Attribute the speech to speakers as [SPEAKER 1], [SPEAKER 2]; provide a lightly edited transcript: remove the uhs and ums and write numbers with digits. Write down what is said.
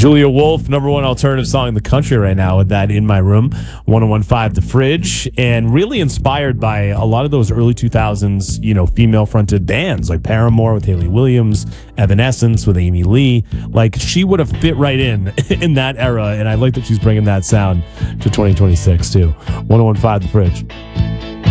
[SPEAKER 1] Julia Wolf, number one alternative song in the country right now with that In My Room, 1015 The Fridge, and really inspired by a lot of those early 2000s, female-fronted bands like Paramore with Hayley Williams, Evanescence with Amy Lee. Like, she would have fit right in that era, and I like that she's bringing that sound to 2026, too. 1015 The Fridge.